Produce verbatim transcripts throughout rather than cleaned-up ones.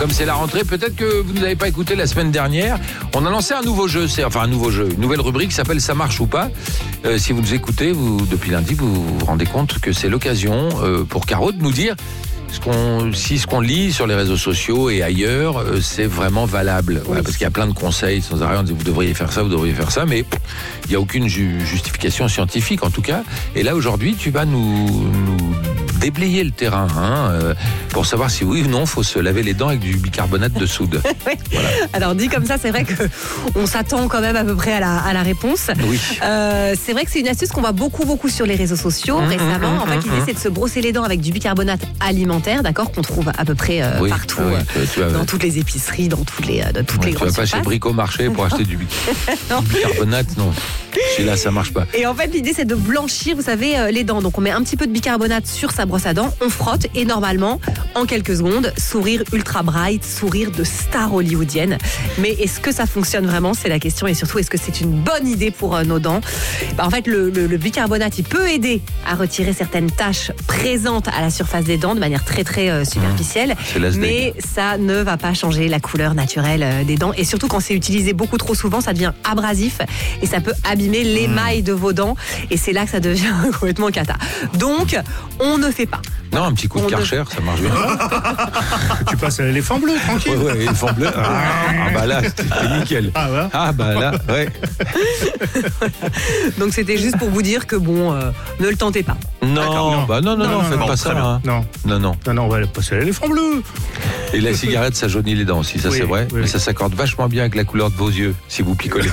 comme c'est la rentrée, peut-être que vous ne l'avez pas écouté la semaine dernière. On a lancé un nouveau jeu, c'est enfin un nouveau jeu, une nouvelle rubrique qui s'appelle Ça marche ou pas. Euh, si vous nous écoutez, vous depuis lundi, vous vous rendez compte que c'est l'occasion euh, pour Caro de nous dire ce qu'on, si ce qu'on lit sur les réseaux sociaux et ailleurs, euh, c'est vraiment valable. Voilà, parce qu'il y a plein de conseils sans arrêt. On dit vous devriez faire ça, vous devriez faire ça, mais pff, il n'y a aucune ju- justification scientifique en tout cas. Et là aujourd'hui, tu vas nous, nous déblayer le terrain hein, euh, pour savoir si oui ou non faut se laver les dents avec du bicarbonate de soude. Oui. Voilà. Alors dit comme ça, c'est vrai que on s'attend quand même à peu près à la, à la réponse. Oui. Euh, c'est vrai que c'est une astuce qu'on voit beaucoup beaucoup sur les réseaux sociaux Mmh, récemment. mmh, En fait, mmh, l'idée mmh. c'est de se brosser les dents avec du bicarbonate alimentaire, d'accord, qu'on trouve à peu près euh, Oui, partout, ah oui, euh, tu- tu vas- dans toutes les épiceries, dans toutes les, euh, dans toutes Ouais, les tu grandes vas pas chez surfaces. Bricomarché pour acheter du, bic- Non. du bicarbonate, non. Chez là, ça marche pas. Et en fait, l'idée, c'est de blanchir, vous savez, euh, les dents. Donc, on met un petit peu de bicarbonate sur sa brosse à dents, on frotte et normalement, en quelques secondes, sourire ultra bright, sourire de star hollywoodienne. Mais est-ce que ça fonctionne vraiment? C'est la question. Et surtout, est-ce que c'est une bonne idée pour euh, nos dents? Bah, en fait, le, le, le bicarbonate, il peut aider à retirer certaines taches présentes à la surface des dents de manière très, très euh, superficielle. C'est l'as Mais ça ne va pas changer la couleur naturelle euh, des dents. Et surtout, quand c'est utilisé beaucoup trop souvent, ça devient abrasif et ça peut abîmer l'émail de vos dents. Et c'est là que ça devient complètement cata. Donc, on ne fait pas. Non, un petit coup de On Karcher, ça marche bien. Tu passes à l'éléphant bleu, tranquille. Ouais, ouais, éléphant bleu. Ah, ah, bah là, c'est nickel. Ah ouais. Ah bah là, ouais. Donc, c'était juste pour vous dire que bon, euh, ne le tentez pas. Non, D'accord, bah non, non, non, Non, non, faites non, pas très ça. bien. Hein. Non. Non, non. Non, non, on va passer à l'éléphant bleu. Et la cigarette, ça jaunit les dents aussi, ça Oui, c'est vrai. oui, Mais oui. ça s'accorde vachement bien avec la couleur de vos yeux, si vous picolez.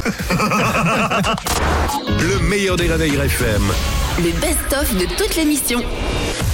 Le meilleur des réveils R F M. Le best-of de toute l'émission.